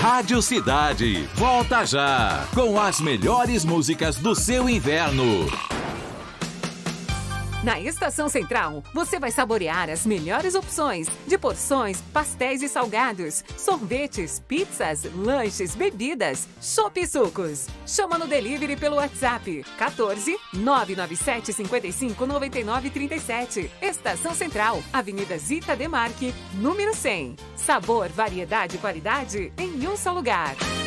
Rádio Cidade. Volta já com as melhores músicas do seu inverno. Na Estação Central, você vai saborear as melhores opções de porções, pastéis e salgados, sorvetes, pizzas, lanches, bebidas, chopp e sucos. Chama no delivery pelo WhatsApp 14 997 55 99 37. Estação Central, Avenida Zita Demarque, número 100. Sabor, variedade e qualidade em um só lugar.